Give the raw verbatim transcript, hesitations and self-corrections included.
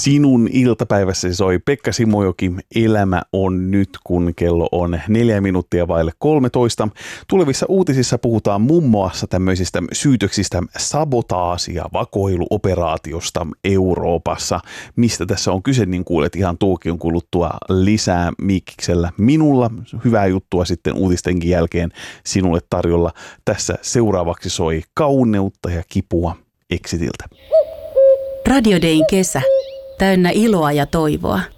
Sinun iltapäivässä soi Pekka Simojoki. Elämä on nyt, kun kello on neljä minuuttia vaille kolmetoista. Tulevissa uutisissa puhutaan muun muassa tämmöisistä syytöksistä sabotaasi- ja vakoiluoperaatiosta Euroopassa. Mistä tässä on kyse, niin kuulet ihan tuokion kuluttua lisää Mikiksellä. Minulla hyvää juttua sitten uutistenkin jälkeen sinulle tarjolla. Tässä seuraavaksi soi Kauneutta ja kipua Exitiltä. Radio Dayn kesä. Täynnä iloa ja toivoa.